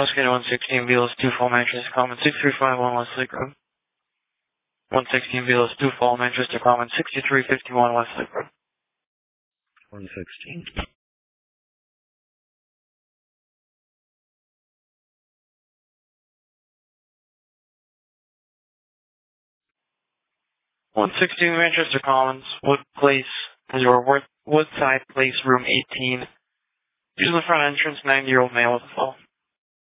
Oscar 116 Beals, 2 full mattress, common 6351 Westlake Road. 116 Beals, 2 full mattress, common 6351 Westlake Road. 116. 116 Manchester Commons, Woodside Place, room 18. Use the front entrance, 90-year-old male with a fall.